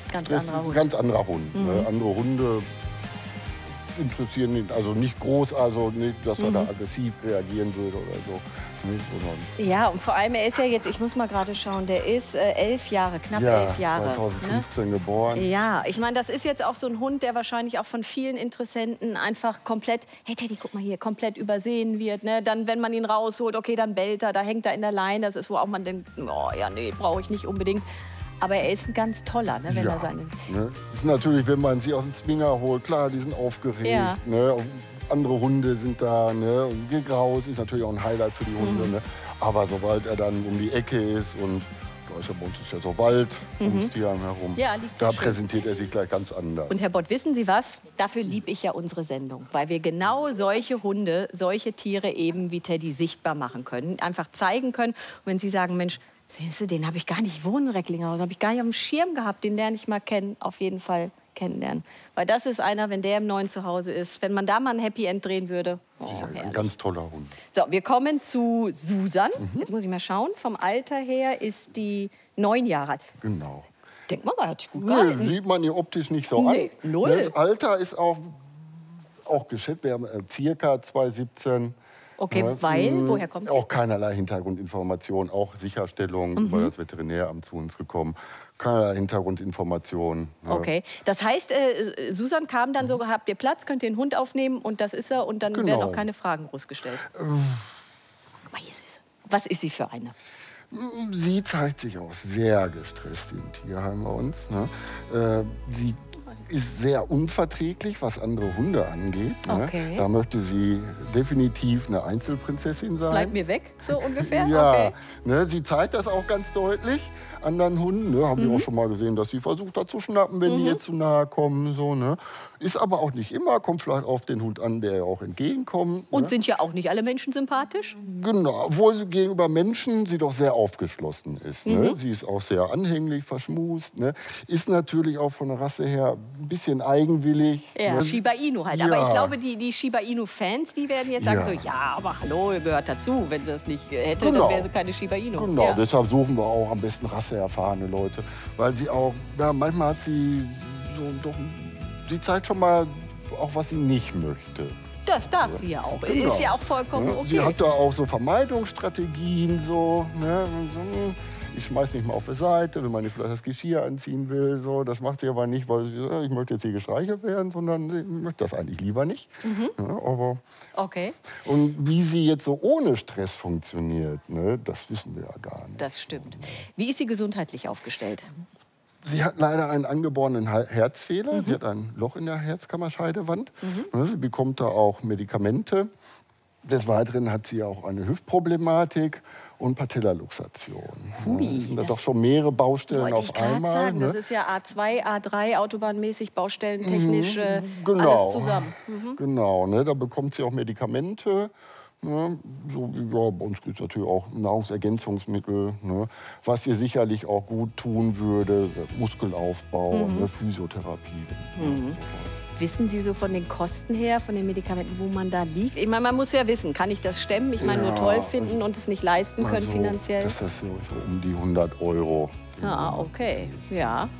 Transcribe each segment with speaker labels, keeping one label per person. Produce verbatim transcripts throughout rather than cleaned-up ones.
Speaker 1: Ganz
Speaker 2: Stress,
Speaker 1: anderer Hund.
Speaker 2: Ganz anderer Hund.
Speaker 1: Mhm.
Speaker 2: Ne? Andere Hunde interessieren ihn, also nicht groß, also nicht, dass er
Speaker 1: Mhm.
Speaker 2: da aggressiv reagieren würde oder so. Nicht, sondern
Speaker 1: Ja, und vor allem, er ist ja jetzt, ich muss mal gerade schauen, der ist äh, elf Jahre, knapp
Speaker 2: ja,
Speaker 1: elf Jahre.
Speaker 2: zweitausendfünfzehn geboren.
Speaker 1: Ja, ich meine, das ist jetzt auch so ein Hund, der wahrscheinlich auch von vielen Interessenten einfach komplett, hey Teddy, guck mal hier, komplett übersehen wird. Ne? Dann, wenn man ihn rausholt, okay, dann bellt er, da hängt er in der Leine. Das ist, wo auch man denkt, oh ja, nee, brauche ich nicht unbedingt. Aber er ist ein ganz toller, ne, wenn
Speaker 2: Ja,
Speaker 1: er seine...
Speaker 2: ne? Das ist natürlich, wenn man sie aus dem Zwinger holt, klar, die sind aufgeregt.
Speaker 1: Ja.
Speaker 2: Ne? Andere Hunde sind da. Ne? Und Gegraus ist natürlich auch ein Highlight für die Hunde.
Speaker 1: Mhm.
Speaker 2: Ne? Aber sobald er dann um die Ecke ist und da ist ja bei uns ist ja so Wald
Speaker 1: Mhm.
Speaker 2: ums Tierheim herum,
Speaker 1: Ja, liegt
Speaker 2: da
Speaker 1: sehr schön.
Speaker 2: präsentiert er sich gleich ganz anders.
Speaker 1: Und Herr Bott, wissen Sie was? Dafür liebe ich ja unsere Sendung. Weil wir genau solche Hunde, solche Tiere eben wie Teddy sichtbar machen können. Einfach zeigen können. Und wenn Sie sagen, Mensch, sehen Sie, den habe ich gar nicht wohnen in Recklinghausen, habe ich gar nicht auf dem Schirm gehabt, den lerne ich mal kennen, auf jeden Fall kennenlernen. Weil das ist einer, wenn der im neuen Zuhause ist, wenn man da mal ein Happy End drehen würde. Oh,
Speaker 2: Ja, ein
Speaker 1: herrlich.
Speaker 2: ganz toller Hund.
Speaker 1: So, wir kommen zu Susan.
Speaker 2: Mhm.
Speaker 1: Jetzt muss ich mal schauen. Vom Alter her ist die neun Jahre alt.
Speaker 2: Genau.
Speaker 1: Denkt man, hat sich gut
Speaker 2: Nee,
Speaker 1: gehalten.
Speaker 2: sieht man ihr optisch nicht so
Speaker 1: Nee,
Speaker 2: an.
Speaker 1: null.
Speaker 2: Das Alter ist auch, auch geschätzt. Wir haben äh, circa zweitausendsiebzehn.
Speaker 1: Okay,
Speaker 2: Ja,
Speaker 1: weil,
Speaker 2: mh,
Speaker 1: woher kommt sie?
Speaker 2: Auch keinerlei Hintergrundinformation, auch Sicherstellung
Speaker 1: Mhm.
Speaker 2: über das Veterinäramt zu uns gekommen. Keinerlei Hintergrundinformation. Ja.
Speaker 1: Okay, das heißt, äh, Susan kam dann so, habt ihr Platz, könnt ihr den Hund aufnehmen und das ist er und dann
Speaker 2: Genau.
Speaker 1: werden auch keine Fragen groß gestellt. Guck mal hier, Süße. Was ist sie für eine?
Speaker 2: Sie zeigt sich auch sehr gestresst im Tierheim bei uns. Ne? Äh, sie ist sehr unverträglich, was andere Hunde angeht. Ne?
Speaker 1: Okay.
Speaker 2: Da möchte sie definitiv eine Einzelprinzessin sein.
Speaker 1: Bleib mir weg, so ungefähr?
Speaker 2: Ja,
Speaker 1: Okay.
Speaker 2: ne, sie zeigt das auch ganz deutlich anderen Hunden. Ne, haben
Speaker 1: Mhm.
Speaker 2: wir auch schon mal gesehen, dass sie versucht hat zu schnappen, wenn
Speaker 1: Mhm.
Speaker 2: die ihr zu nahe kommen. So, ne. Ist aber auch nicht immer, kommt vielleicht auf den Hund an, der ihr auch entgegenkommt.
Speaker 1: Und
Speaker 2: ne.
Speaker 1: sind ja auch nicht alle Menschen sympathisch?
Speaker 2: Genau, obwohl sie gegenüber Menschen sie doch sehr aufgeschlossen ist. Ne.
Speaker 1: Mhm.
Speaker 2: Sie ist auch sehr anhänglich, verschmust. Ne. Ist natürlich auch von der Rasse her ein bisschen eigenwillig.
Speaker 1: Ja,
Speaker 2: ne.
Speaker 1: Shiba Inu halt.
Speaker 2: Ja.
Speaker 1: Aber ich glaube, die, die Shiba Inu-Fans, die werden jetzt sagen
Speaker 2: Ja.
Speaker 1: so, ja, aber hallo, gehört dazu. Wenn sie das nicht hätte,
Speaker 2: Genau.
Speaker 1: dann wäre sie keine Shiba Inu.
Speaker 2: Genau,
Speaker 1: Ja.
Speaker 2: deshalb suchen wir auch am besten rasseerfahrene Leute. Weil sie auch, ja, manchmal hat sie so doch, sie zeigt schon mal auch, was sie nicht möchte.
Speaker 1: Das darf sie ja auch.
Speaker 2: Genau.
Speaker 1: Ist ja auch vollkommen
Speaker 2: Ja,
Speaker 1: okay.
Speaker 2: Sie hat da auch so Vermeidungsstrategien, so, ne, so hm, ich schmeiß mich mal auf die Seite, wenn man nicht vielleicht das Geschirr anziehen will. So. Das macht sie aber nicht, weil sie, ja, ich möchte jetzt hier gestreichelt werden, sondern sie möchte das eigentlich lieber nicht.
Speaker 1: Mhm.
Speaker 2: Ja, aber
Speaker 1: Okay,
Speaker 2: und wie sie jetzt so ohne Stress funktioniert, ne, das wissen wir ja gar nicht.
Speaker 1: das stimmt. Wie ist sie gesundheitlich aufgestellt?
Speaker 2: Sie hat leider einen angeborenen Her- Herzfehler.
Speaker 1: Mhm.
Speaker 2: Sie hat ein Loch in der Herzkammerscheidewand.
Speaker 1: Mhm.
Speaker 2: Ne, Sie bekommt da auch Medikamente. Des Weiteren hat sie auch eine Hüftproblematik und Patellaluxation.
Speaker 1: Hui,
Speaker 2: das sind da
Speaker 1: das
Speaker 2: doch schon mehrere Baustellen
Speaker 1: Wollte
Speaker 2: auf
Speaker 1: ich gerade
Speaker 2: einmal.
Speaker 1: sagen,
Speaker 2: ne?
Speaker 1: das ist ja A zwei, A drei, autobahnmäßig, baustellentechnisch, äh,
Speaker 2: Genau.
Speaker 1: alles zusammen. Mhm.
Speaker 2: Genau, ne, da bekommt sie auch Medikamente. Ne, so, wie- ja, bei uns gibt es natürlich auch Nahrungsergänzungsmittel, ne, was ihr sicherlich auch gut tun würde. Muskelaufbau,
Speaker 1: Mhm.
Speaker 2: ne, Physiotherapie.
Speaker 1: Mhm. Wissen Sie so von den Kosten her, von den Medikamenten, wo man da liegt? Ich meine, man muss ja wissen, kann ich das stemmen? Ich meine, nur
Speaker 2: Ja,
Speaker 1: toll finden und es nicht leisten können
Speaker 2: Also,
Speaker 1: finanziell?
Speaker 2: Das ist so, so um die hundert Euro.
Speaker 1: Ah, okay, ja.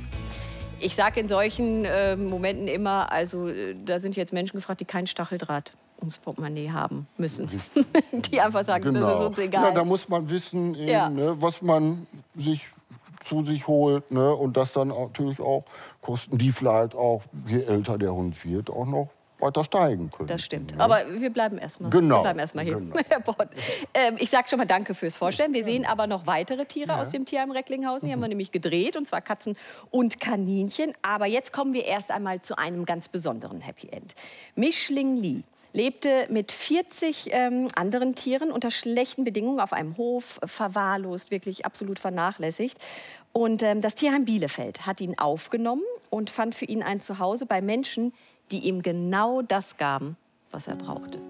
Speaker 1: Ich sage in solchen äh, Momenten immer, also äh, da sind jetzt Menschen gefragt, die kein Stacheldraht ums Portemonnaie haben müssen. Die einfach sagen, das ist uns egal.
Speaker 2: Ja, da muss man wissen, eben,
Speaker 1: Ja.
Speaker 2: ne, was man sich zu sich holt. Ne, und das dann auch, natürlich auch Kosten, die vielleicht auch, je älter der Hund wird, auch noch weiter steigen können.
Speaker 1: Das stimmt.
Speaker 2: Ne?
Speaker 1: Aber wir bleiben erstmal
Speaker 2: Genau,
Speaker 1: wir bleiben erstmal hier,
Speaker 2: genau.
Speaker 1: Herr Bott. Ähm, ich sage schon mal danke fürs Vorstellen. Wir sehen aber noch weitere Tiere aus dem Tierheim Recklinghausen. Die haben wir nämlich gedreht, und zwar Katzen und Kaninchen. Aber jetzt kommen wir erst einmal zu einem ganz besonderen Happy End. Mischling Lee lebte mit vierzig ähm, anderen Tieren unter schlechten Bedingungen auf einem Hof, verwahrlost, wirklich absolut vernachlässigt. Und ähm, das Tierheim Bielefeld hat ihn aufgenommen und fand für ihn ein Zuhause bei Menschen, die ihm genau das gaben, was er brauchte.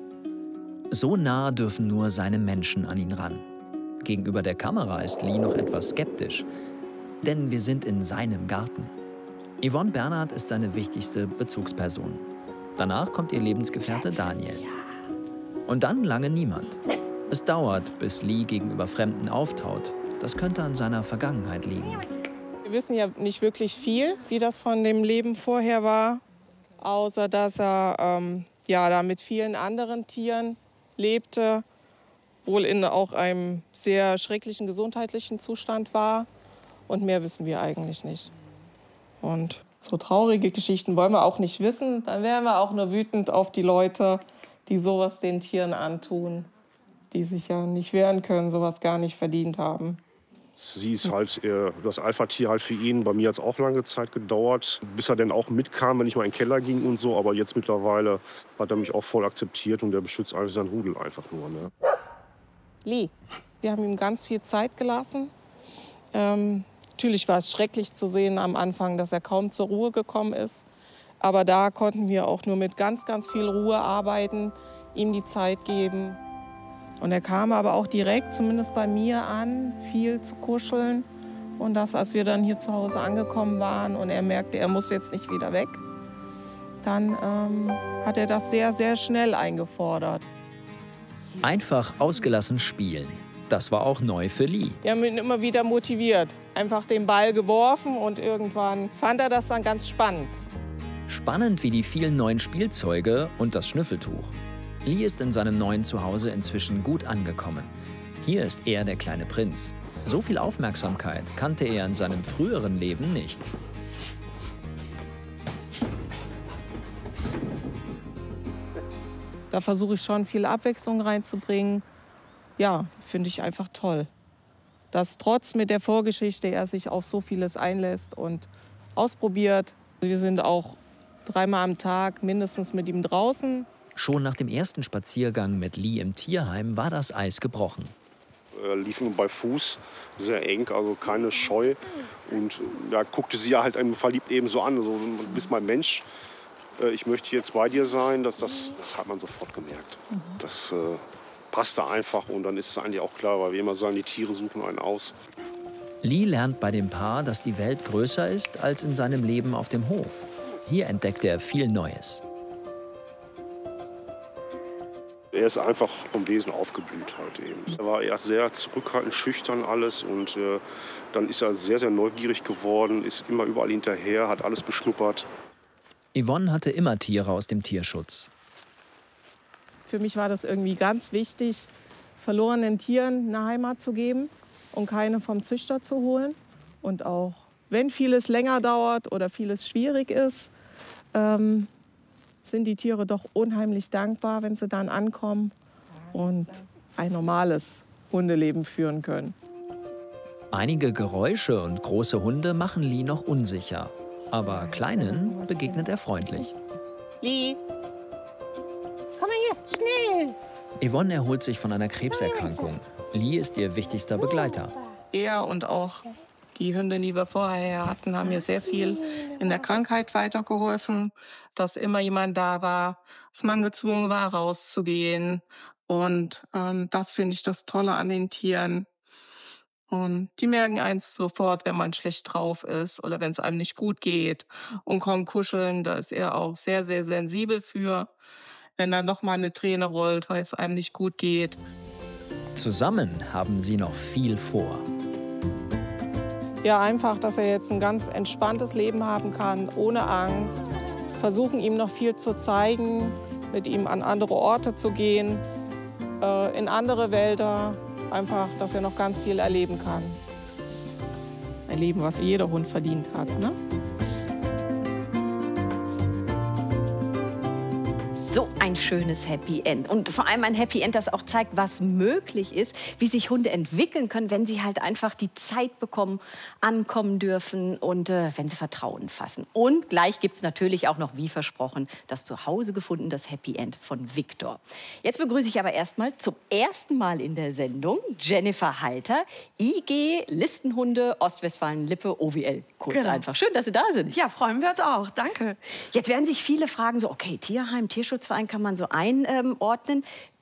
Speaker 3: So nah dürfen nur seine Menschen an ihn ran. Gegenüber der Kamera ist Lee noch etwas skeptisch. Denn wir sind in seinem Garten. Yvonne Bernhard ist seine wichtigste Bezugsperson. Danach kommt ihr Lebensgefährte Daniel. Und dann lange niemand. Es dauert, bis Lee gegenüber Fremden auftaut. Das könnte an seiner Vergangenheit liegen.
Speaker 4: Wir wissen ja nicht wirklich viel, wie das von dem Leben vorher war, außer dass er ähm, ja, da mit vielen anderen Tieren lebte, wohl in auch einem sehr schrecklichen gesundheitlichen Zustand war. Und mehr wissen wir eigentlich nicht. Und so traurige Geschichten wollen wir auch nicht wissen. Dann wären wir auch nur wütend auf die Leute, die sowas den Tieren antun, die sich ja nicht wehren können, sowas gar nicht verdient haben.
Speaker 5: Sie ist halt äh, das Alpha-Tier halt für ihn. Bei mir hat es auch lange Zeit gedauert, bis er dann auch mitkam, wenn ich mal in den Keller ging und so. Aber jetzt mittlerweile hat er mich auch voll akzeptiert und der beschützt eigentlich seinen Rudel einfach nur. Ne?
Speaker 4: Lee, wir haben ihm ganz viel Zeit gelassen. Ähm, natürlich war es schrecklich zu sehen am Anfang, dass er kaum zur Ruhe gekommen ist. Aber da konnten wir auch nur mit ganz, ganz viel Ruhe arbeiten, ihm die Zeit geben. Und er kam aber auch direkt, zumindest bei mir, an, viel zu kuscheln. Und das, als wir dann hier zu Hause angekommen waren und er merkte, er muss jetzt nicht wieder weg, dann ähm, hat er das sehr, sehr schnell eingefordert.
Speaker 3: Einfach ausgelassen spielen. Das war auch neu für Lee.
Speaker 4: Wir haben ihn immer wieder motiviert, einfach den Ball geworfen und irgendwann fand er das dann ganz spannend.
Speaker 3: Spannend wie die vielen neuen Spielzeuge und das Schnüffeltuch. Lee ist in seinem neuen Zuhause inzwischen gut angekommen. Hier ist er der kleine Prinz. So viel Aufmerksamkeit kannte er in seinem früheren Leben nicht.
Speaker 4: Da versuche ich schon viel Abwechslung reinzubringen. Ja, finde ich einfach toll. Dass trotz mit der Vorgeschichte er sich auf so vieles einlässt und ausprobiert. Wir sind auch dreimal am Tag mindestens mit ihm draußen.
Speaker 3: Schon nach dem ersten Spaziergang mit Lee im Tierheim war das Eis gebrochen.
Speaker 5: Er lief nur bei Fuß, sehr eng, also keine Scheu. Und da guckte sie ja halt einen verliebt eben so an. Also, du bist mein Mensch, ich möchte jetzt bei dir sein. Das, das, das hat man sofort gemerkt. Das äh, passte einfach und dann ist es eigentlich auch klar, weil wir immer sagen, die Tiere suchen einen aus.
Speaker 3: Lee lernt bei dem Paar, dass die Welt größer ist als in seinem Leben auf dem Hof. Hier entdeckt er viel Neues.
Speaker 5: Er ist einfach vom Wesen aufgeblüht halt eben. Er war erst sehr zurückhaltend, schüchtern alles und äh, dann ist er sehr, sehr neugierig geworden, ist immer überall hinterher, hat alles beschnuppert.
Speaker 3: Yvonne hatte immer Tiere aus dem Tierschutz.
Speaker 4: Für mich war das irgendwie ganz wichtig, verlorenen Tieren eine Heimat zu geben und keine vom Züchter zu holen. Und auch wenn vieles länger dauert oder vieles schwierig ist, ähm, sind die Tiere doch unheimlich dankbar, wenn sie dann ankommen und ein normales Hundeleben führen können.
Speaker 3: Einige Geräusche und große Hunde machen Lee noch unsicher. Aber Kleinen begegnet er freundlich.
Speaker 4: Lee, komm mal hier, schnell!
Speaker 3: Yvonne erholt sich von einer Krebserkrankung. Lee ist ihr wichtigster Begleiter.
Speaker 4: Er und auch die Hündin, die wir vorher hatten, haben mir sehr viel in der Krankheit weitergeholfen. Dass immer jemand da war, dass man gezwungen war, rauszugehen. Und ähm, das finde ich das Tolle an den Tieren. Und die merken eins sofort, wenn man schlecht drauf ist oder wenn es einem nicht gut geht. Und kommen kuscheln, da ist er auch sehr, sehr sensibel für. Wenn dann noch mal eine Träne rollt, weil es einem nicht gut geht.
Speaker 3: Zusammen haben sie noch viel vor.
Speaker 4: Ja, einfach, dass er jetzt ein ganz entspanntes Leben haben kann, ohne Angst. Versuchen, ihm noch viel zu zeigen, mit ihm an andere Orte zu gehen, äh, in andere Wälder. Einfach, dass er noch ganz viel erleben kann. Ein Leben, was jeder Hund verdient hat, ne?
Speaker 1: So ein schönes Happy End. Und vor allem ein Happy End, das auch zeigt, was möglich ist, wie sich Hunde entwickeln können, wenn sie halt einfach die Zeit bekommen, ankommen dürfen und äh, wenn sie Vertrauen fassen. Und gleich gibt es natürlich auch noch, wie versprochen, das Zuhause gefunden, das Happy End von Viktor. Jetzt begrüße ich aber erstmal zum ersten Mal in der Sendung Jennifer Halter, I G, Listenhunde, Ostwestfalen-Lippe, O W L. Kurz
Speaker 6: Genau.
Speaker 1: einfach. Schön, dass Sie da sind.
Speaker 6: Ja, freuen wir uns auch. Danke.
Speaker 1: Jetzt werden sich viele fragen, so, okay, Tierheim, Tierschutzverein kann man so einordnen.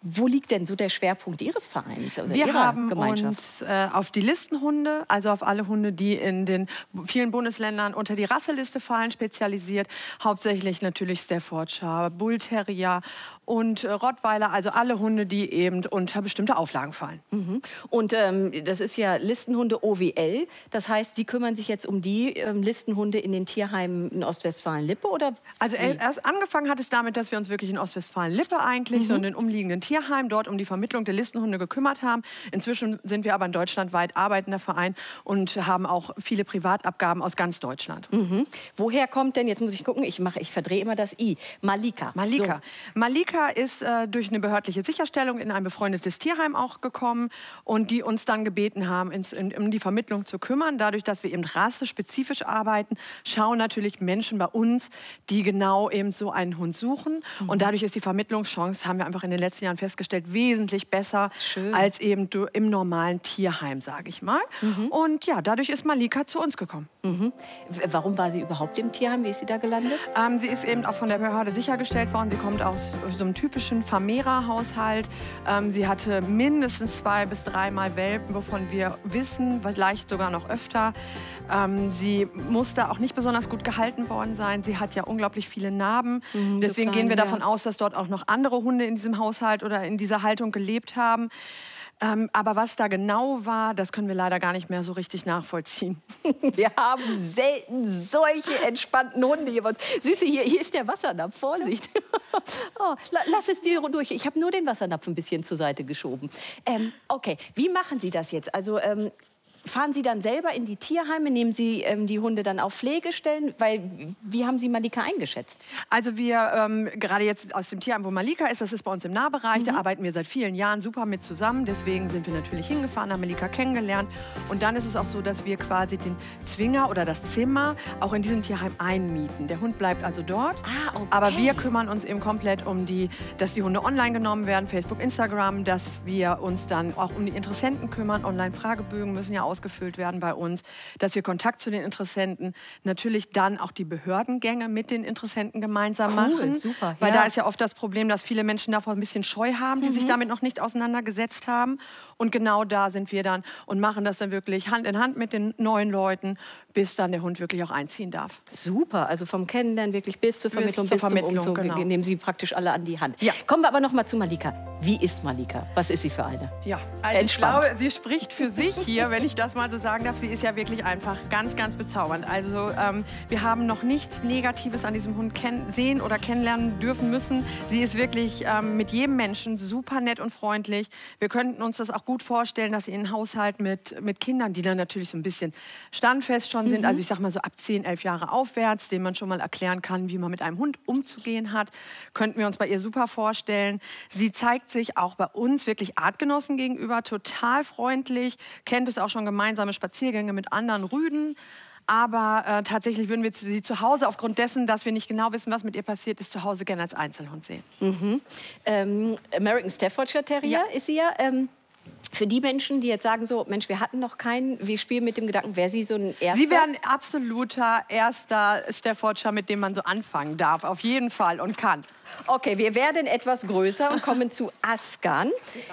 Speaker 1: Wo liegt denn so der Schwerpunkt Ihres Vereins oder
Speaker 6: Wir
Speaker 1: Ihrer
Speaker 6: haben
Speaker 1: Gemeinschaft?
Speaker 6: uns äh, auf die Listenhunde, also auf alle Hunde, die in den vielen Bundesländern unter die Rasseliste fallen, spezialisiert. Hauptsächlich natürlich Staffordshire, Bull Terrier und äh, Rottweiler, also alle Hunde, die eben unter bestimmte Auflagen fallen.
Speaker 1: Mhm. Und ähm, das ist ja Listenhunde O W L. Das heißt, Sie kümmern sich jetzt um die ähm, Listenhunde in den Tierheimen in Ostwestfalen-Lippe? Oder
Speaker 6: also äh, erst angefangen hat es damit, dass wir uns wirklich in Ostwestfalen-Lippe eigentlich, mhm. so in den umliegenden Tierheimen, dort um die Vermittlung der Listenhunde gekümmert haben. Inzwischen sind wir aber ein deutschlandweit arbeitender Verein und haben auch viele Privatabgaben aus ganz Deutschland.
Speaker 1: Mhm. Woher kommt denn, jetzt muss ich gucken, ich, mache, ich verdrehe immer das I, Malika.
Speaker 6: Malika.
Speaker 1: So.
Speaker 6: Malika ist äh, durch eine behördliche Sicherstellung in ein befreundetes Tierheim auch gekommen und die uns dann gebeten haben, ins, in, um die Vermittlung zu kümmern. Dadurch, dass wir eben rassespezifisch arbeiten, schauen natürlich Menschen bei uns, die genau eben so einen Hund suchen. Mhm. Und dadurch ist die Vermittlungschance, haben wir einfach in den letzten Jahren festgestellt, wesentlich besser
Speaker 1: Schön.
Speaker 6: als eben im normalen Tierheim, sage ich mal. Mhm. Und ja, dadurch ist Malika zu uns gekommen.
Speaker 1: Mhm. Warum war sie überhaupt im Tierheim? Wie ist sie da gelandet?
Speaker 6: Ähm, sie ist eben auch von der Behörde sichergestellt worden. Sie kommt aus so einem typischen Vermehrerhaushalt. Ähm, sie hatte mindestens zwei bis dreimal Welpen, wovon wir wissen, vielleicht sogar noch öfter. Ähm, sie musste auch nicht besonders gut gehalten worden sein. Sie hat ja unglaublich viele Narben. Mhm, Deswegen so klein, gehen wir davon ja. aus, dass dort auch noch andere Hunde in diesem Haushalt oder in dieser Haltung gelebt haben. Ähm, aber was da genau war, das können wir leider gar nicht mehr so richtig nachvollziehen.
Speaker 1: Wir haben selten solche entspannten Hunde hier. Süße, hier, hier ist der Wassernapf. Vorsicht. Oh, lass es dir durch. Ich habe nur den Wassernapf ein bisschen zur Seite geschoben. Ähm, okay, wie machen Sie das jetzt? Also ähm, fahren Sie dann selber in die Tierheime? Nehmen Sie ähm, die Hunde dann auf Pflegestellen? Weil, wie haben Sie Malika eingeschätzt?
Speaker 6: Also wir, ähm, gerade jetzt aus dem Tierheim, wo Malika ist, das ist bei uns im Nahbereich, mhm. da arbeiten wir seit vielen Jahren super mit zusammen. Deswegen sind wir natürlich hingefahren, haben Malika kennengelernt. Und dann ist es auch so, dass wir quasi den Zwinger oder das Zimmer auch in diesem Tierheim einmieten. Der Hund bleibt also dort,
Speaker 1: ah, okay.
Speaker 6: aber wir kümmern uns eben komplett um die, dass die Hunde online genommen werden, Facebook, Instagram, dass wir uns dann auch um die Interessenten kümmern. Online-Fragebögen müssen ja aus ausgefüllt werden bei uns, dass wir Kontakt zu den Interessenten, natürlich dann auch die Behördengänge mit den Interessenten gemeinsam
Speaker 1: cool,
Speaker 6: machen.
Speaker 1: Super,
Speaker 6: weil
Speaker 1: ja.
Speaker 6: da ist ja oft das Problem, dass viele Menschen davor ein bisschen Scheu haben, die mhm. sich damit noch nicht auseinandergesetzt haben. Und genau da sind wir dann und machen das dann wirklich Hand in Hand mit den neuen Leuten, bis dann der Hund wirklich auch einziehen darf.
Speaker 1: Super, also vom Kennenlernen wirklich bis zur Vermittlung, bis, zur bis Vermittlung, zum Umzug. Genau. Nehmen Sie praktisch alle an die Hand.
Speaker 6: Ja.
Speaker 1: Kommen wir aber noch mal zu Malika. Wie ist Malika? Was ist sie für eine?
Speaker 6: Ja, also ich glaube, sie spricht für sich hier, wenn ich das mal so sagen darf. Sie ist ja wirklich einfach ganz, ganz bezaubernd. Also ähm, wir haben noch nichts Negatives an diesem Hund sehen oder kennenlernen dürfen müssen. Sie ist wirklich ähm, mit jedem Menschen super nett und freundlich. Wir könnten uns das auch gut vorstellen, dass sie in einen Haushalt mit, mit Kindern, die dann natürlich so ein bisschen standfest schon sind, mhm. also ich sag mal so ab zehn, elf Jahre aufwärts, denen man schon mal erklären kann, wie man mit einem Hund umzugehen hat, könnten wir uns bei ihr super vorstellen. Sie zeigt sich auch bei uns wirklich Artgenossen gegenüber total freundlich, kennt es auch schon gemeinsame Spaziergänge mit anderen Rüden. Aber äh, tatsächlich würden wir sie zu Hause, aufgrund dessen, dass wir nicht genau wissen, was mit ihr passiert ist, zu Hause gerne als Einzelhund sehen.
Speaker 1: Mhm. Ähm, American Staffordshire Terrier
Speaker 6: ja.
Speaker 1: ist sie ja. Ähm Für die Menschen, die jetzt sagen so, Mensch, wir hatten noch keinen, wir spielen mit dem Gedanken, wäre sie so ein erster?
Speaker 6: Sie wäre ein absoluter erster Staffordshire, mit dem man so anfangen darf, auf jeden Fall und kann.
Speaker 1: Okay, wir werden etwas größer und kommen zu Askan.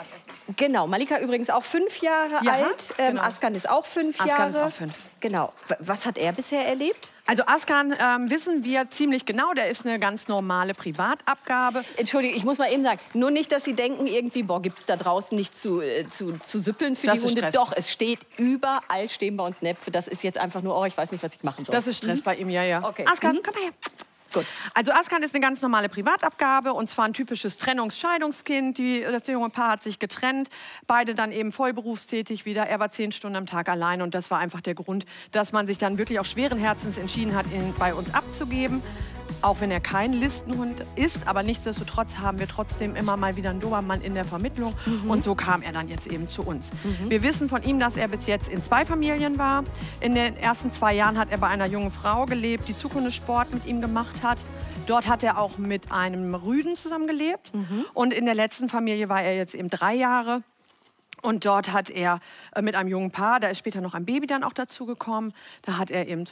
Speaker 1: Genau, Malika übrigens auch fünf Jahre
Speaker 6: ja,
Speaker 1: alt. Ähm,
Speaker 6: genau.
Speaker 1: Askan ist auch fünf
Speaker 6: Askan
Speaker 1: Jahre.
Speaker 6: ist auch fünf.
Speaker 1: Genau. Was hat er bisher erlebt?
Speaker 6: Also Askan ähm, wissen wir ziemlich genau, der ist eine ganz normale Privatabgabe.
Speaker 1: Entschuldigung, ich muss mal eben sagen, nur nicht, dass Sie denken, irgendwie, boah, gibt es da draußen nicht zu, äh, zu, zu süppeln für
Speaker 6: das
Speaker 1: die Hunde.
Speaker 6: Stress.
Speaker 1: Doch, es steht überall, stehen bei uns Näpfe. Das ist jetzt einfach nur, oh, ich weiß nicht, was ich machen soll.
Speaker 6: Das ist Stress mhm. bei ihm, ja, ja.
Speaker 1: Okay.
Speaker 6: Askan,
Speaker 1: mhm.
Speaker 6: komm mal her.
Speaker 1: Gut.
Speaker 6: Also Askan ist eine ganz normale Privatabgabe und zwar ein typisches Trennungs-Scheidungskind. Die, das junge Paar hat sich getrennt, beide dann eben voll berufstätig wieder. Er war zehn Stunden am Tag allein und das war einfach der Grund, dass man sich dann wirklich auch schweren Herzens entschieden hat, ihn bei uns abzugeben. Auch wenn er kein Listenhund ist, aber nichtsdestotrotz haben wir trotzdem immer mal wieder einen Dobermann in der Vermittlung. Mhm. Und so kam er dann jetzt eben zu uns. Mhm. Wir wissen von ihm, dass er bis jetzt in zwei Familien war. In den ersten zwei Jahren hat er bei einer jungen Frau gelebt, die Zukunftssport mit ihm gemacht hat. Dort hat er auch mit einem Rüden zusammengelebt. Mhm. Und in der letzten Familie war er jetzt eben drei Jahre. Und dort hat er äh, mit einem jungen Paar, da ist später noch ein Baby dann auch dazu gekommen, da hat er eben so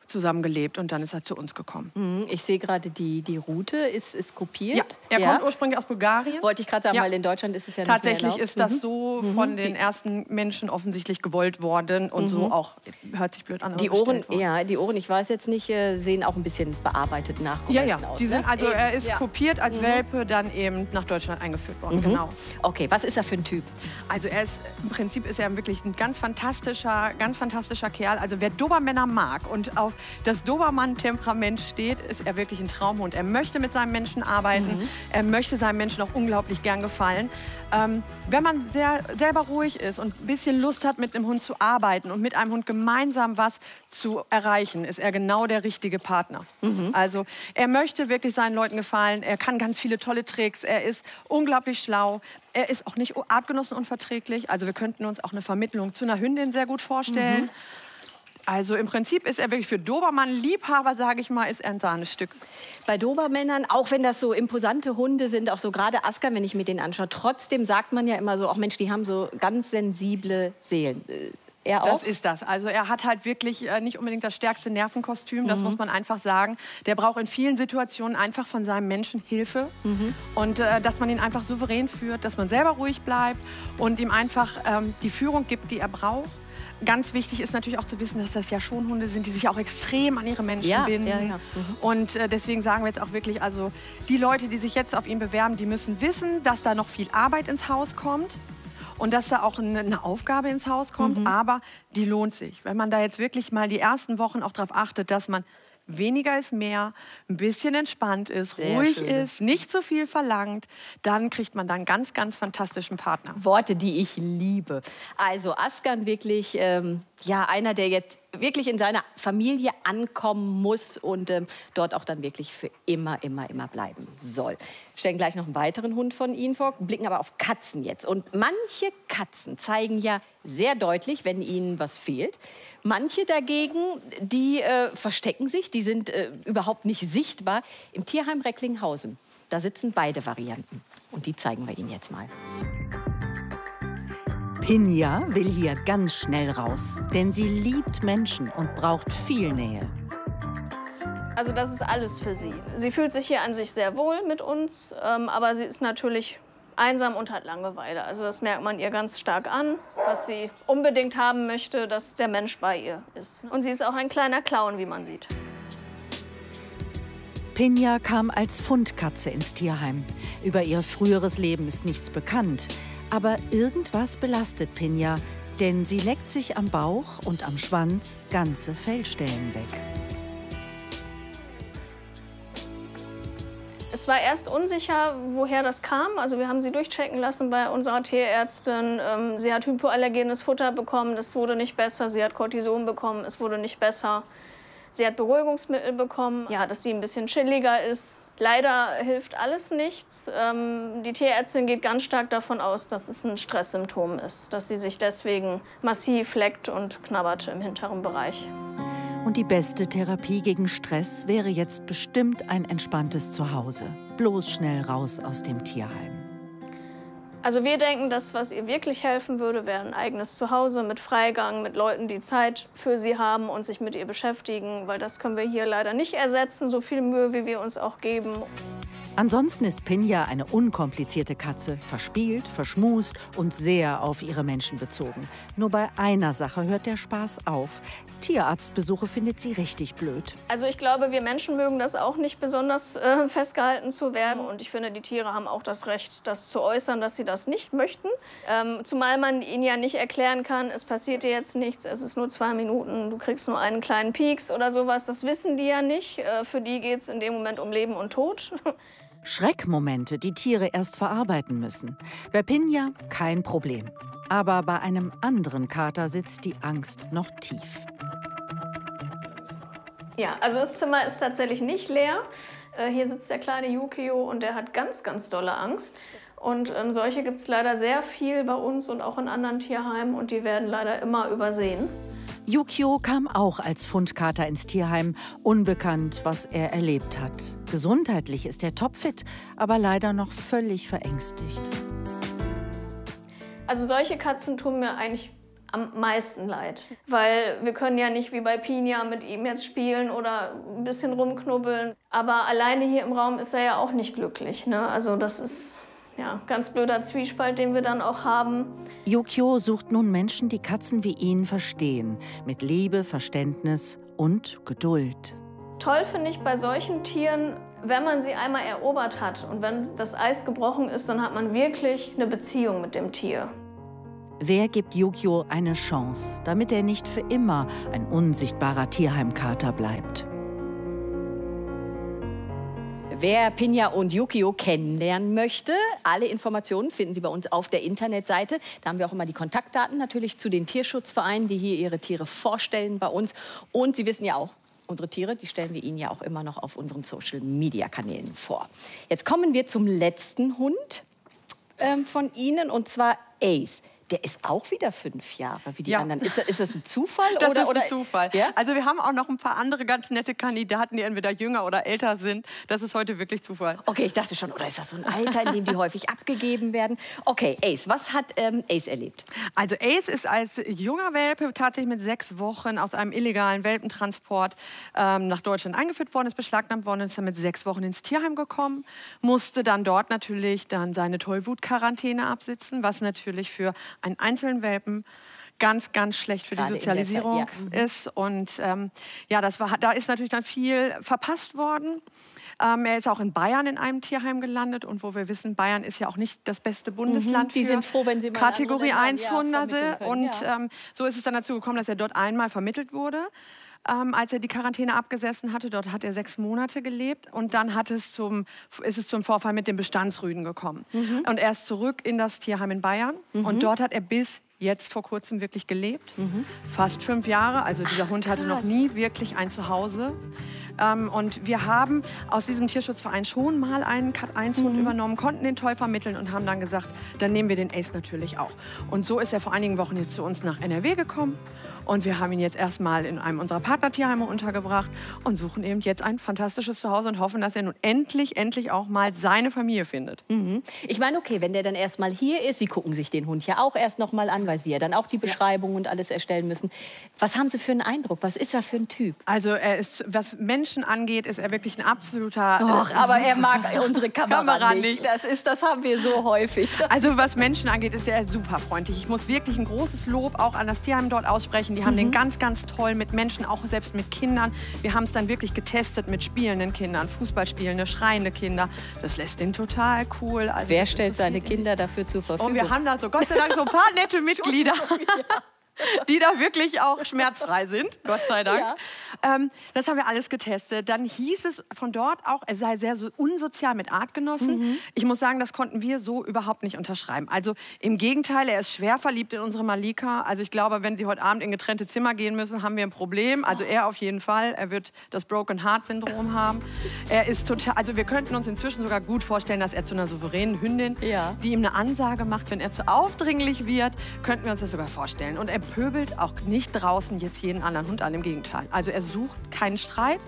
Speaker 6: zusammengelebt und dann ist er zu uns gekommen.
Speaker 1: Ich sehe gerade, die, die Route ist, ist kopiert.
Speaker 6: Ja, er
Speaker 1: ja.
Speaker 6: kommt ursprünglich aus Bulgarien.
Speaker 1: Wollte ich gerade sagen,
Speaker 6: Ja.
Speaker 1: weil in Deutschland ist es ja
Speaker 6: Tatsächlich
Speaker 1: nicht mehr
Speaker 6: ist das so
Speaker 1: Mhm.
Speaker 6: von
Speaker 1: Mhm.
Speaker 6: den ersten Menschen offensichtlich gewollt worden und
Speaker 1: Mhm.
Speaker 6: so auch, hört sich blöd an, aber
Speaker 1: Die Ohren,
Speaker 6: bestellt worden.
Speaker 1: ja, die Ohren, ich weiß jetzt nicht, äh, sehen auch ein bisschen bearbeitet nach.
Speaker 6: Ja, ja,
Speaker 1: aus,
Speaker 6: die sind,
Speaker 1: ne?
Speaker 6: also er ist
Speaker 1: ja.
Speaker 6: kopiert als
Speaker 1: Mhm.
Speaker 6: Welpe, dann eben nach Deutschland eingeführt worden,
Speaker 1: Mhm.
Speaker 6: genau.
Speaker 1: Okay, was ist er für ein Typ?
Speaker 6: Also er ist, im Prinzip ist er wirklich ein ganz fantastischer, ganz fantastischer Kerl. Also wer Dobermänner mag und auf das Dobermann-Temperament steht, ist er wirklich ein Traumhund. Er möchte mit seinem Menschen arbeiten,
Speaker 1: Mhm.
Speaker 6: er möchte seinem Menschen auch unglaublich gern gefallen. Ähm, wenn man sehr, selber ruhig ist und ein bisschen Lust hat, mit einem Hund zu arbeiten und mit einem Hund gemeinsam was zu erreichen, ist er genau der richtige Partner.
Speaker 1: Mhm.
Speaker 6: Also er möchte wirklich seinen Leuten gefallen, er kann ganz viele tolle Tricks, er ist unglaublich schlau, er ist auch nicht artgenossenunverträglich, also wir könnten uns auch eine Vermittlung zu einer Hündin sehr gut vorstellen.
Speaker 1: Mhm.
Speaker 6: Also im Prinzip ist er wirklich für Dobermann-Liebhaber, sage ich mal, ist er ein Sahnestück.
Speaker 1: Bei Dobermännern, auch wenn das so imposante Hunde sind, auch so gerade Asker, wenn ich mir den anschaue, trotzdem sagt man ja immer so, auch Mensch, die haben so ganz sensible Seelen. Äh, Er auch?
Speaker 6: Das ist das. Also er hat halt wirklich äh, nicht unbedingt das stärkste Nervenkostüm, das
Speaker 1: Mhm.
Speaker 6: muss man einfach sagen. Der braucht in vielen Situationen einfach von seinem Menschen Hilfe.
Speaker 1: Mhm.
Speaker 6: Und äh, dass man ihn einfach souverän führt, dass man selber ruhig bleibt und ihm einfach ähm, die Führung gibt, die er braucht. Ganz wichtig ist natürlich auch zu wissen, dass das ja schon Hunde sind, die sich auch extrem an ihre Menschen
Speaker 1: Ja,
Speaker 6: binden.
Speaker 1: ja, ja. Mhm.
Speaker 6: Und äh, deswegen sagen wir jetzt auch wirklich, also die Leute, die sich jetzt auf ihn bewerben, die müssen wissen, dass da noch viel Arbeit ins Haus kommt. Und dass da auch eine, eine Aufgabe ins Haus kommt,
Speaker 1: Mhm.
Speaker 6: aber die lohnt sich. Wenn man da jetzt wirklich mal die ersten Wochen auch darauf achtet, dass man weniger ist mehr, ein bisschen entspannt ist,
Speaker 1: Sehr
Speaker 6: ruhig
Speaker 1: schön.
Speaker 6: ist, nicht so viel verlangt, dann kriegt man dann einen ganz, ganz fantastischen Partner.
Speaker 1: Worte, die ich liebe. Also Askan wirklich, ähm, ja, einer, der jetzt wirklich in seiner Familie ankommen muss und ähm, dort auch dann wirklich für immer, immer, immer bleiben soll. Wir stellen gleich noch einen weiteren Hund von Ihnen vor, blicken aber auf Katzen jetzt. Und manche Katzen zeigen ja sehr deutlich, wenn ihnen was fehlt. Manche dagegen, die äh, verstecken sich, die sind äh, überhaupt nicht sichtbar. Im Tierheim Recklinghausen, da sitzen beide Varianten. Und die zeigen wir Ihnen jetzt mal.
Speaker 7: Pinja will hier ganz schnell raus, denn sie liebt Menschen und braucht viel Nähe.
Speaker 8: Also das ist alles für sie. Sie fühlt sich hier an sich sehr wohl mit uns, ähm, aber sie ist natürlich einsam und hat Langeweile. Also das merkt man ihr ganz stark an, was sie unbedingt haben möchte, dass der Mensch bei ihr ist. Und sie ist auch ein kleiner Clown, wie man sieht.
Speaker 7: Pinja kam als Fundkatze ins Tierheim. Über ihr früheres Leben ist nichts bekannt. Aber irgendwas belastet Pinja, denn sie leckt sich am Bauch und am Schwanz ganze Fellstellen weg.
Speaker 8: Es war erst unsicher, woher das kam. Also wir haben sie durchchecken lassen bei unserer Tierärztin. Ähm, sie hat hypoallergenes Futter bekommen, das wurde nicht besser. Sie hat Cortison bekommen, es wurde nicht besser. Sie hat Beruhigungsmittel bekommen, ja, dass sie ein bisschen chilliger ist. Leider hilft alles nichts. Ähm, die Tierärztin geht ganz stark davon aus, dass es ein Stresssymptom ist, dass sie sich deswegen massiv leckt und knabbert im hinteren Bereich.
Speaker 7: Und die beste Therapie gegen Stress wäre jetzt bestimmt ein entspanntes Zuhause. Bloß schnell raus aus dem Tierheim.
Speaker 8: Also wir denken, das, was ihr wirklich helfen würde, wäre ein eigenes Zuhause mit Freigang, mit Leuten, die Zeit für sie haben und sich mit ihr beschäftigen, weil das können wir hier leider nicht ersetzen, so viel Mühe, wie wir uns auch geben.
Speaker 7: Ansonsten ist Pinja eine unkomplizierte Katze, verspielt, verschmust und sehr auf ihre Menschen bezogen. Nur bei einer Sache hört der Spaß auf. Tierarztbesuche findet sie richtig blöd.
Speaker 8: Also ich glaube, wir Menschen mögen das auch nicht besonders äh, festgehalten zu werden. Und ich finde, die Tiere haben auch das Recht, das zu äußern, dass sie das nicht möchten. Ähm, zumal man ihnen ja nicht erklären kann, es passiert dir jetzt nichts, es ist nur zwei Minuten, du kriegst nur einen kleinen Pieks oder sowas. Das wissen die ja nicht. Äh, für die geht es in dem Moment um Leben und Tod.
Speaker 7: Schreckmomente, die Tiere erst verarbeiten müssen. Bei Pinja kein Problem. Aber bei einem anderen Kater sitzt die Angst noch tief.
Speaker 8: Ja, also das Zimmer ist tatsächlich nicht leer. Äh, hier sitzt der kleine Yukio und der hat ganz, ganz dolle Angst. Und ähm, solche gibt es leider sehr viel bei uns und auch in anderen Tierheimen und die werden leider immer übersehen.
Speaker 7: Yukio kam auch als Fundkater ins Tierheim, unbekannt, was er erlebt hat. Gesundheitlich ist er topfit, aber leider noch völlig verängstigt.
Speaker 8: Also solche Katzen tun mir eigentlich am meisten leid. Weil wir können ja nicht wie bei Pinja mit ihm jetzt spielen oder ein bisschen rumknubbeln. Aber alleine hier im Raum ist er ja auch nicht glücklich, ne? Also das ist ja ganz blöder Zwiespalt, den wir dann auch haben.
Speaker 7: Yukio sucht nun Menschen, die Katzen wie ihn verstehen. Mit Liebe, Verständnis und Geduld.
Speaker 8: Toll finde ich bei solchen Tieren, wenn man sie einmal erobert hat und wenn das Eis gebrochen ist, dann hat man wirklich eine Beziehung mit dem Tier.
Speaker 7: Wer gibt Yukio eine Chance, damit er nicht für immer ein unsichtbarer Tierheimkater bleibt?
Speaker 1: Wer Pinja und Yukio kennenlernen möchte, alle Informationen finden Sie bei uns auf der Internetseite. Da haben wir auch immer die Kontaktdaten natürlich zu den Tierschutzvereinen, die hier ihre Tiere vorstellen bei uns. Und Sie wissen ja auch, unsere Tiere, die stellen wir Ihnen ja auch immer noch auf unseren Social-Media-Kanälen vor. Jetzt kommen wir zum letzten Hund ähm, von Ihnen, und zwar Ace. Der ist auch wieder fünf Jahre wie die
Speaker 6: ja.
Speaker 1: anderen. Ist, ist das ein Zufall?
Speaker 6: Das
Speaker 1: oder,
Speaker 6: ist ein
Speaker 1: oder?
Speaker 6: Zufall. Ja? Also wir haben auch noch ein paar andere ganz nette Kandidaten, die entweder jünger oder älter sind. Das ist heute wirklich Zufall.
Speaker 1: Okay, ich dachte schon, oder ist das so ein Alter, in dem die häufig abgegeben werden? Okay, Ace, was hat ähm, Ace erlebt?
Speaker 6: Also Ace ist als junger Welpe tatsächlich mit sechs Wochen aus einem illegalen Welpentransport ähm, nach Deutschland eingeführt worden, ist beschlagnahmt worden, ist dann mit sechs Wochen ins Tierheim gekommen, musste dann dort natürlich dann seine Tollwut-Quarantäne absitzen, was natürlich für einen einzelnen Welpen ganz, ganz schlecht für
Speaker 1: Gerade
Speaker 6: die Sozialisierung
Speaker 1: Zeit, ja.
Speaker 6: ist. Und ähm, ja, das war, da ist natürlich dann viel verpasst worden. Ähm, er ist auch in Bayern in einem Tierheim gelandet. Und wo wir wissen, Bayern ist ja auch nicht das beste Bundesland
Speaker 1: mhm, die
Speaker 6: für
Speaker 1: sind froh, wenn sie mal
Speaker 6: Kategorie eins Hunde.
Speaker 1: Ja,
Speaker 6: und
Speaker 1: ja.
Speaker 6: ähm, so ist es dann dazu gekommen, dass er dort einmal vermittelt wurde. Ähm, als er die Quarantäne abgesessen hatte, dort hat er sechs Monate gelebt und dann hat es zum, ist es zum Vorfall mit dem Bestandsrüden gekommen. Mhm. Und er ist zurück in das Tierheim in Bayern mhm. und dort hat er bis jetzt vor kurzem wirklich gelebt. Mhm. Fast fünf Jahre, also dieser Ach, Hund hatte krass. noch nie wirklich ein Zuhause. Ähm, und wir haben aus diesem Tierschutzverein schon mal einen Cat eins Hund mhm. übernommen, konnten den toll vermitteln und haben dann gesagt, dann nehmen wir den Ace natürlich auch. Und so ist er vor einigen Wochen jetzt zu uns nach N R W gekommen. Und wir haben ihn jetzt erstmal in einem unserer Partnertierheime untergebracht und suchen eben jetzt ein fantastisches Zuhause und hoffen, dass er nun endlich, endlich auch mal seine Familie findet.
Speaker 1: Mhm. Ich meine, okay, wenn der dann erstmal hier ist, Sie gucken sich den Hund ja auch erst noch mal an, weil Sie ja dann auch die Beschreibung ja. und alles erstellen müssen. Was haben Sie für einen Eindruck? Was ist er für ein Typ?
Speaker 6: Also er ist, was Menschen angeht, ist er wirklich ein absoluter...
Speaker 1: Och,
Speaker 6: äh,
Speaker 1: aber er mag unsere Kamera,
Speaker 6: Kamera
Speaker 1: nicht.
Speaker 6: nicht.
Speaker 1: Das, ist, das haben wir so häufig.
Speaker 6: Also was Menschen angeht, ist er super freundlich. Ich muss wirklich ein großes Lob auch an das Tierheim dort aussprechen. Die haben mhm. den ganz, ganz toll mit Menschen, auch selbst mit Kindern. Wir haben es dann wirklich getestet mit spielenden Kindern, Fußballspielende, schreiende Kinder. Das lässt den total cool. Also
Speaker 1: wer stellt seine Kinder dafür zur Verfügung?
Speaker 6: Und wir haben da so Gott sei Dank so ein paar nette Mitglieder. Die da wirklich auch schmerzfrei sind, Gott sei Dank. Ja. Ähm, das haben wir alles getestet. Dann hieß es von dort auch, er sei sehr so unsozial mit Artgenossen. Mhm. Ich muss sagen, das konnten wir so überhaupt nicht unterschreiben. Also im Gegenteil, er ist schwer verliebt in unsere Malika. Also ich glaube, wenn Sie heute Abend in getrennte Zimmer gehen müssen, haben wir ein Problem. Also er auf jeden Fall. Er wird das Broken Heart Syndrom haben. Er ist total, also wir könnten uns inzwischen sogar gut vorstellen, dass er zu einer souveränen Hündin, ja. die ihm eine Ansage macht, wenn er zu aufdringlich wird, könnten wir uns das sogar vorstellen. Und er pöbelt auch nicht draußen jetzt jeden anderen Hund an, im Gegenteil. Also er sucht keinen Streit,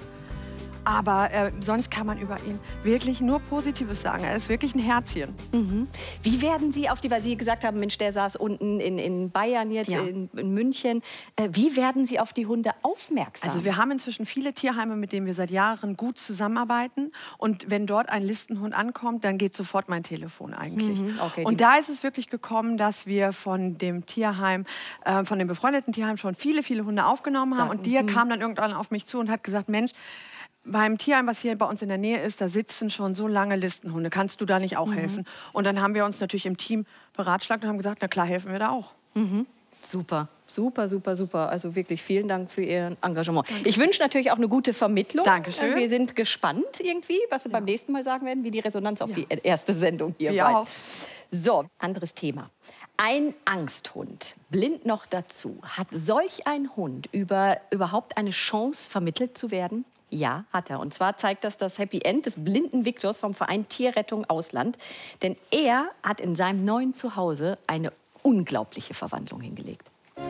Speaker 6: aber äh, sonst kann man über ihn wirklich nur Positives sagen. Er ist wirklich ein Herzchen.
Speaker 1: Mhm. Wie werden Sie auf die, weil Sie gesagt haben, Mensch, der saß unten in, in Bayern jetzt, ja. in, in München. Äh, wie werden Sie auf die Hunde aufmerksam?
Speaker 6: Also wir haben inzwischen viele Tierheime, mit denen wir seit Jahren gut zusammenarbeiten. Und wenn dort ein Listenhund ankommt, dann geht sofort mein Telefon eigentlich. Mhm, okay, und da ist es wirklich gekommen, dass wir von dem Tierheim, äh, von dem befreundeten Tierheim schon viele, viele Hunde aufgenommen haben. Sagen. Und der mhm. kam dann irgendwann auf mich zu und hat gesagt, Mensch, beim Tierheim, was hier bei uns in der Nähe ist, da sitzen schon so lange Listenhunde. Kannst du da nicht auch mhm. helfen? Und dann haben wir uns natürlich im Team beratschlagt und haben gesagt, na klar, helfen wir da auch.
Speaker 1: Mhm. Super, super, super, super. Also wirklich vielen Dank für Ihr Engagement. Danke. Ich wünsche natürlich auch eine gute Vermittlung.
Speaker 6: Dankeschön.
Speaker 1: Wir sind gespannt irgendwie, was Sie ja. beim nächsten Mal sagen werden, wie die Resonanz auf ja. die erste Sendung hier
Speaker 6: wir
Speaker 1: war.
Speaker 6: Auch.
Speaker 1: So, anderes Thema. Ein Angsthund, blind noch dazu. Hat solch ein Hund über, überhaupt eine Chance, vermittelt zu werden? Ja, hat er. Und zwar zeigt das das Happy End des blinden Viktors vom Verein Tierrettung Ausland. Denn er hat in seinem neuen Zuhause eine unglaubliche Verwandlung hingelegt.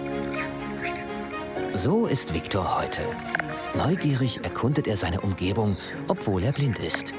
Speaker 9: So ist Viktor heute. Neugierig erkundet er seine Umgebung, obwohl er blind ist.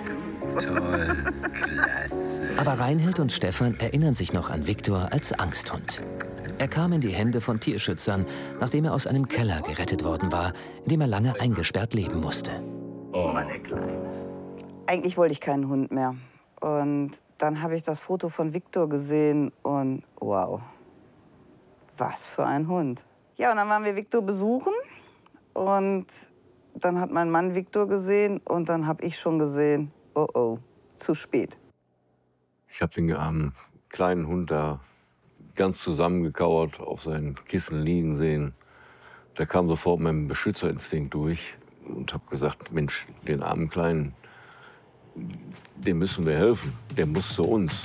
Speaker 9: Toll, klasse. Aber Reinhild und Stefan erinnern sich noch an Viktor als Angsthund. Er kam in die Hände von Tierschützern, nachdem er aus einem Keller gerettet worden war, in dem er lange eingesperrt leben musste.
Speaker 10: Oh, der Kleine. Eigentlich wollte ich keinen Hund mehr. Und dann habe ich das Foto von Victor gesehen und wow, was für ein Hund. Ja, und dann waren wir Victor besuchen und dann hat mein Mann Victor gesehen und dann habe ich schon gesehen, oh oh, zu spät.
Speaker 11: Ich habe den armen kleinen Hund da ganz zusammengekauert auf seinen Kissen liegen sehen. Da kam sofort mein Beschützerinstinkt durch und habe gesagt, Mensch, den armen Kleinen, dem müssen wir helfen, der muss zu uns.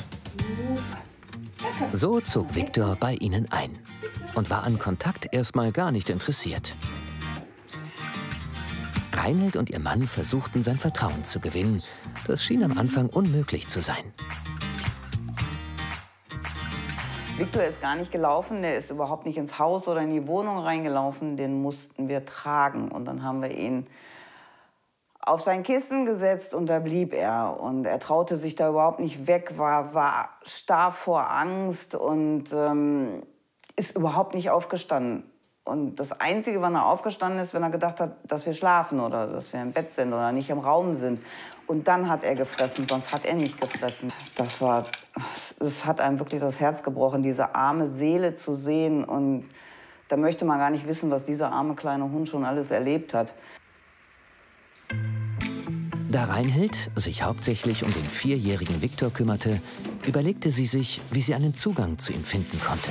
Speaker 9: So zog Victor bei ihnen ein und war an Kontakt erstmal gar nicht interessiert. Reinhild und ihr Mann versuchten, sein Vertrauen zu gewinnen. Das schien am Anfang unmöglich zu sein.
Speaker 10: Victor ist gar nicht gelaufen, der ist überhaupt nicht ins Haus oder in die Wohnung reingelaufen. Den mussten wir tragen und dann haben wir ihn auf sein Kissen gesetzt und da blieb er. Und er traute sich da überhaupt nicht weg, war, war starr vor Angst und ähm, ist überhaupt nicht aufgestanden. Und das Einzige, wann er aufgestanden ist, wenn er gedacht hat, dass wir schlafen oder dass wir im Bett sind oder nicht im Raum sind. Und dann hat er gefressen, sonst hat er nicht gefressen. Das war, das hat einem wirklich das Herz gebrochen, diese arme Seele zu sehen. Und da möchte man gar nicht wissen, was dieser arme kleine Hund schon alles erlebt hat.
Speaker 9: Da Reinhild sich hauptsächlich um den vierjährigen Victor kümmerte, überlegte sie sich, wie sie einen Zugang zu ihm finden konnte.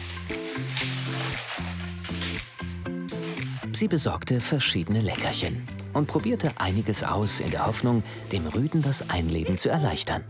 Speaker 9: Sie besorgte verschiedene Leckerchen und probierte einiges aus, in der Hoffnung, dem Rüden das Einleben zu erleichtern.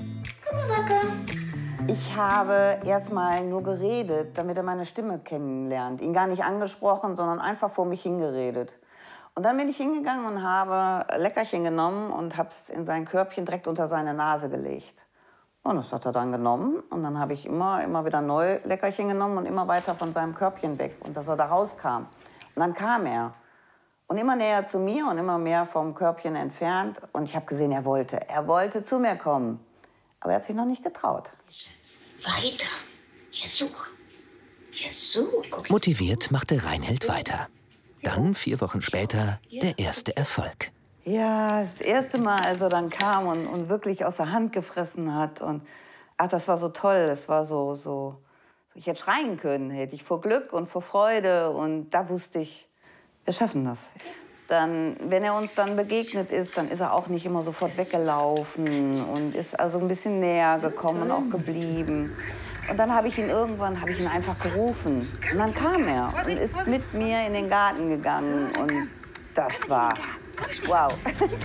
Speaker 10: Ich habe erstmal nur geredet, damit er meine Stimme kennenlernt. Ihn gar nicht angesprochen, sondern einfach vor mich hingeredet. Und dann bin ich hingegangen und habe Leckerchen genommen und habe es in sein Körbchen direkt unter seine Nase gelegt. Und das hat er dann genommen. Und dann habe ich immer, immer wieder neu Leckerchen genommen und immer weiter von seinem Körbchen weg. Und dass er da rauskam. Und dann kam er. Und immer näher zu mir und immer mehr vom Körbchen entfernt. Und ich habe gesehen, er wollte. Er wollte zu mir kommen. Aber er hat sich noch nicht getraut.
Speaker 12: Weiter. Versuch. Versuch.
Speaker 9: Motiviert machte Reinhild weiter. Dann, vier Wochen später, der erste Erfolg.
Speaker 10: Ja, das erste Mal, als er dann kam und, und wirklich aus der Hand gefressen hat. Und ach, das war so toll. Das war so, so. Ich hätte schreien können, hätte ich vor Glück und vor Freude. Und da wusste ich, wir schaffen das. Dann, wenn er uns dann begegnet ist, dann ist er auch nicht immer sofort weggelaufen und ist also ein bisschen näher gekommen und auch geblieben. Und dann habe ich ihn irgendwann, habe ich ihn einfach gerufen. Und dann kam er und ist mit mir in den Garten gegangen. Und das war wow.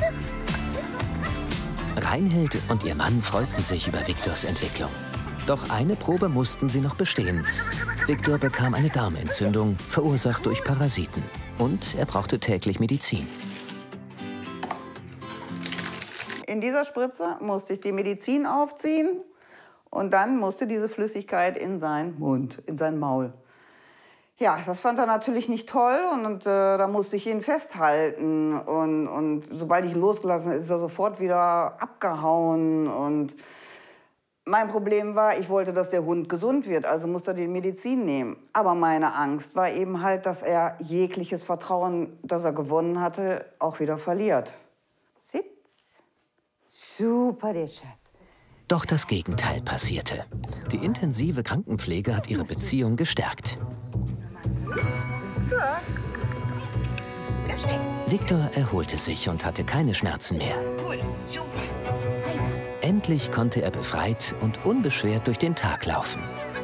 Speaker 9: Reinhild und ihr Mann freuten sich über Victors Entwicklung. Doch eine Probe mussten sie noch bestehen. Victor bekam eine Darmentzündung, verursacht durch Parasiten. Und er brauchte täglich Medizin.
Speaker 10: In dieser Spritze musste ich die Medizin aufziehen. Und dann musste diese Flüssigkeit in seinen Mund, in sein Maul. Ja, das fand er natürlich nicht toll und, und äh, da musste ich ihn festhalten. Und, und sobald ich ihn losgelassen habe, ist er sofort wieder abgehauen. Und mein Problem war, ich wollte, dass der Hund gesund wird, also musste er die Medizin nehmen. Aber meine Angst war eben halt, dass er jegliches Vertrauen, das er gewonnen hatte, auch wieder verliert. Sitz. Super, der Schatz.
Speaker 9: Doch das Gegenteil passierte. Die intensive Krankenpflege hat ihre Beziehung gestärkt. Victor erholte sich und hatte keine Schmerzen mehr. Endlich konnte er befreit und unbeschwert durch den Tag laufen.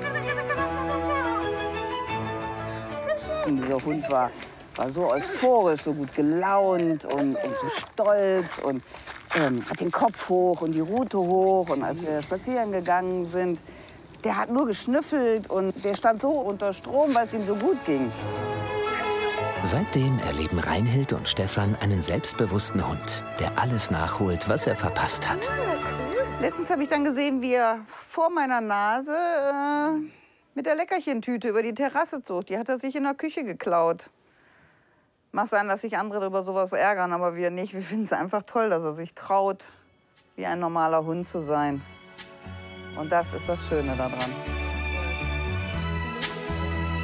Speaker 10: Und dieser Hund war, war so euphorisch, so gut gelaunt und, und so stolz und ähm, hat den Kopf hoch und die Rute hoch. Und als wir spazieren gegangen sind, der hat nur geschnüffelt und der stand so unter Strom, weil es ihm so gut ging.
Speaker 9: Seitdem erleben Reinhild und Stefan einen selbstbewussten Hund, der alles nachholt, was er verpasst hat.
Speaker 10: Letztens habe ich dann gesehen, wie er vor meiner Nase äh, mit der Leckerchentüte über die Terrasse zog. Die hat er sich in der Küche geklaut. Mag sein, dass sich andere über sowas ärgern, aber wir nicht. Wir finden es einfach toll, dass er sich traut, wie ein normaler Hund zu sein. Und das ist das Schöne daran.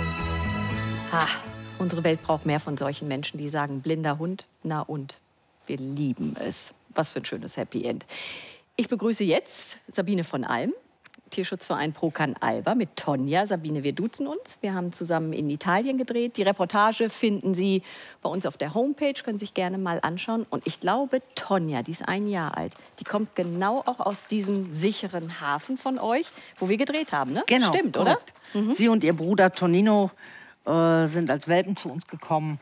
Speaker 1: Ha, unsere Welt braucht mehr von solchen Menschen, die sagen, blinder Hund, na und, wir lieben es. Was für ein schönes Happy End. Ich begrüße jetzt Sabine von Alm, Tierschutzverein Pro Can Alba mit Tonja. Sabine, wir duzen uns. Wir haben zusammen in Italien gedreht. Die Reportage finden Sie bei uns auf der Homepage, können Sie sich gerne mal anschauen. Und ich glaube, Tonja, die ist ein Jahr alt, die kommt genau auch aus diesem sicheren Hafen von euch, wo wir gedreht haben, ne?
Speaker 13: Genau,
Speaker 1: stimmt, oder?
Speaker 13: Mhm. Sie und ihr Bruder Tonino äh, sind als Welpen zu uns gekommen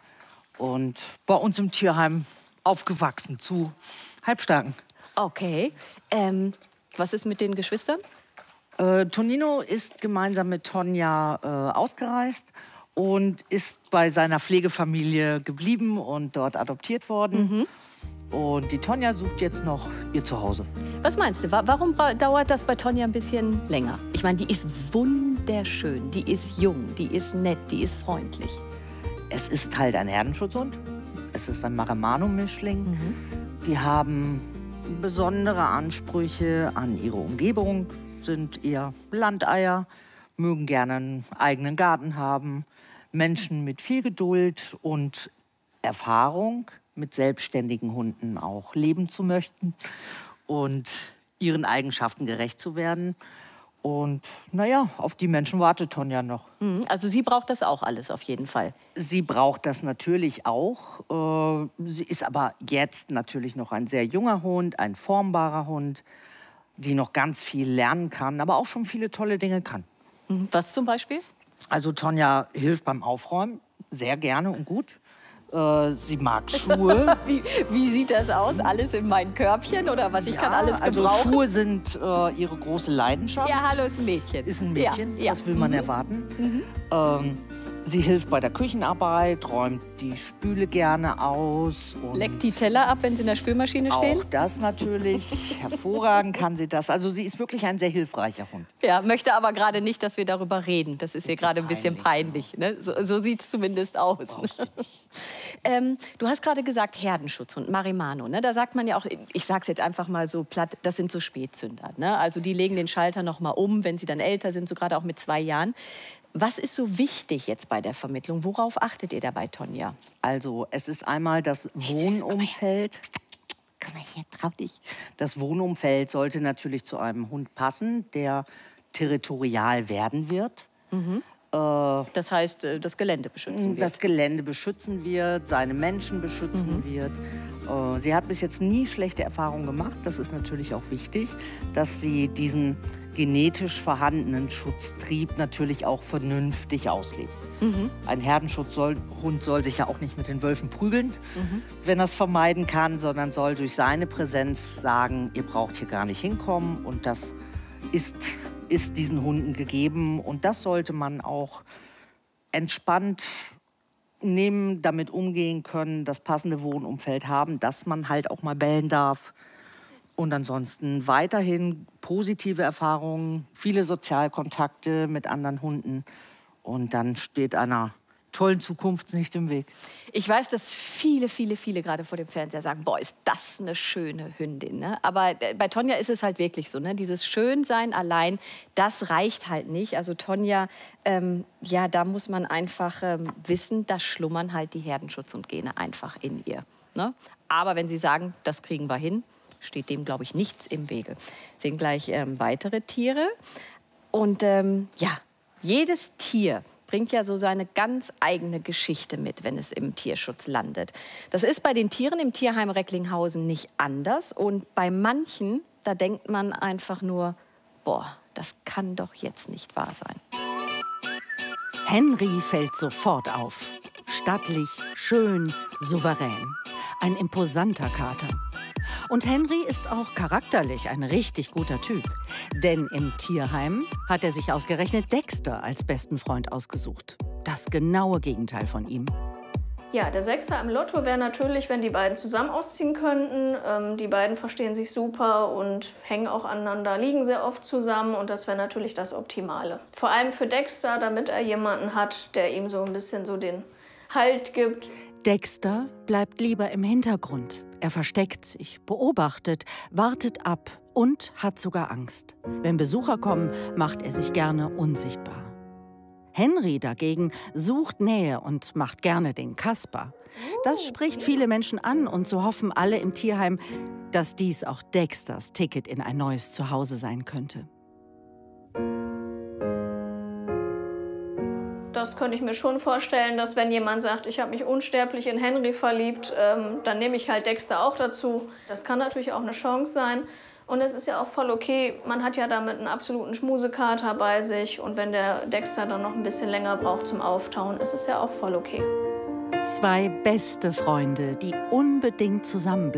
Speaker 13: und bei uns im Tierheim aufgewachsen zu Halbstarken.
Speaker 1: Okay. Ähm, was ist mit den Geschwistern?
Speaker 13: Äh, Tonino ist gemeinsam mit Tonja äh, ausgereist und ist bei seiner Pflegefamilie geblieben und dort adoptiert worden. Mhm. Und die Tonja sucht jetzt noch ihr Zuhause.
Speaker 1: Was meinst du, warum dauert das bei Tonja ein bisschen länger? Ich meine, die ist wunderschön, die ist jung, die ist nett, die ist freundlich.
Speaker 13: Es ist halt ein Herdenschutzhund. Es ist ein Maremano-Mischling. Mhm. Die haben besondere Ansprüche an ihre Umgebung, sind eher Landeier, mögen gerne einen eigenen Garten haben, Menschen mit viel Geduld und Erfahrung, mit selbstständigen Hunden auch leben zu möchten und ihren Eigenschaften gerecht zu werden. Und naja, auf die Menschen wartet Tonja noch.
Speaker 1: Also sie braucht das auch alles auf jeden Fall.
Speaker 13: Sie braucht das natürlich auch. Äh, sie ist aber jetzt natürlich noch ein sehr junger Hund, ein formbarer Hund, die noch ganz viel lernen kann, aber auch schon viele tolle Dinge kann.
Speaker 1: Was zum Beispiel?
Speaker 13: Also Tonja hilft beim Aufräumen, sehr gerne und gut. Äh, sie mag Schuhe.
Speaker 1: wie, wie sieht das aus? Alles in mein Körbchen oder was? Ich
Speaker 13: ja,
Speaker 1: kann alles gebrauchen.
Speaker 13: Also Schuhe sind äh, ihre große Leidenschaft.
Speaker 1: Ja, hallo, ist ein Mädchen.
Speaker 13: Ist ein Mädchen,
Speaker 1: ja, ja.
Speaker 13: das will man
Speaker 1: mhm.
Speaker 13: erwarten.
Speaker 1: Mhm.
Speaker 13: Ähm, sie hilft bei der Küchenarbeit, räumt die Spüle gerne aus. Und
Speaker 1: leckt die Teller ab, wenn sie in der Spülmaschine stehen?
Speaker 13: Auch das natürlich. Hervorragend kann sie das. Also sie ist wirklich ein sehr hilfreicher Hund.
Speaker 1: Ja, möchte aber gerade nicht, dass wir darüber reden. Das ist, ist ihr gerade ein bisschen peinlich. Ne? So, so sieht es zumindest aus. Ne? ähm, du hast gerade gesagt, Herdenschutzhund, Maremano. Ne? Da sagt man ja auch, ich sage es jetzt einfach mal so platt, das sind so Spätzünder. Ne? Also die legen den Schalter noch mal um, wenn sie dann älter sind, so gerade auch mit zwei Jahren. Was ist so wichtig jetzt bei der Vermittlung? Worauf achtet ihr dabei, Tonja?
Speaker 13: Also es ist einmal das Wohnumfeld. Komm mal her, trau dich. Das Wohnumfeld sollte natürlich zu einem Hund passen, der territorial werden wird.
Speaker 1: Mhm. Das heißt, das Gelände beschützen wird.
Speaker 13: Das Gelände beschützen wird, seine Menschen beschützen mhm. wird. Sie hat bis jetzt nie schlechte Erfahrungen gemacht. Das ist natürlich auch wichtig, dass sie diesen genetisch vorhandenen Schutztrieb natürlich auch vernünftig auslebt. Mhm. Ein Herdenschutzhund soll sich ja auch nicht mit den Wölfen prügeln, mhm. wenn er es vermeiden kann, sondern soll durch seine Präsenz sagen, ihr braucht hier gar nicht hinkommen. Und das ist, ist diesen Hunden gegeben. Und das sollte man auch entspannt nehmen, damit umgehen können, das passende Wohnumfeld haben, dass man halt auch mal bellen darf. Und ansonsten weiterhin positive Erfahrungen, viele Sozialkontakte mit anderen Hunden. Und dann steht einer tollen Zukunft nicht im Weg.
Speaker 1: Ich weiß, dass viele, viele, viele gerade vor dem Fernseher sagen, boah, ist das eine schöne Hündin. Ne? Aber bei Tonja ist es halt wirklich so, ne? Dieses Schönsein allein, das reicht halt nicht. Also Tonja, ähm, ja, da muss man einfach ähm, wissen, da schlummern halt die Herdenschutzhundgene einfach in ihr. Ne? Aber wenn Sie sagen, das kriegen wir hin, steht dem, glaube ich, nichts im Wege. Sehen gleich ähm, weitere Tiere. Und ähm, ja, jedes Tier bringt ja so seine ganz eigene Geschichte mit, wenn es im Tierschutz landet. Das ist bei den Tieren im Tierheim Recklinghausen nicht anders. Und bei manchen, da denkt man einfach nur, boah, das kann doch jetzt nicht wahr sein.
Speaker 7: Henry fällt sofort auf. Stattlich, schön, souverän. Ein imposanter Kater. Und Henry ist auch charakterlich ein richtig guter Typ. Denn im Tierheim hat er sich ausgerechnet Dexter als besten Freund ausgesucht. Das genaue Gegenteil von ihm.
Speaker 8: Ja, der Sechser im Lotto wäre natürlich, wenn die beiden zusammen ausziehen könnten. Ähm, die beiden verstehen sich super und hängen auch aneinander, liegen sehr oft zusammen. Und das wäre natürlich das Optimale. Vor allem für Dexter, damit er jemanden hat, der ihm so ein bisschen so den Halt gibt.
Speaker 7: Dexter bleibt lieber im Hintergrund. Er versteckt sich, beobachtet, wartet ab und hat sogar Angst. Wenn Besucher kommen, macht er sich gerne unsichtbar. Henry dagegen sucht Nähe und macht gerne den Kasper. Das spricht viele Menschen an und so hoffen alle im Tierheim, dass dies auch Dexters Ticket in ein neues Zuhause sein könnte.
Speaker 8: Das könnte ich mir schon vorstellen, dass wenn jemand sagt, ich habe mich unsterblich in Henry verliebt, ähm, dann nehme ich halt Dexter auch dazu. Das kann natürlich auch eine Chance sein. Und es ist ja auch voll okay, man hat ja damit einen absoluten Schmusekater bei sich. Und wenn der Dexter dann noch ein bisschen länger braucht zum Auftauen, ist es ja auch voll okay.
Speaker 7: Zwei beste Freunde, die unbedingt zusammenbleiben.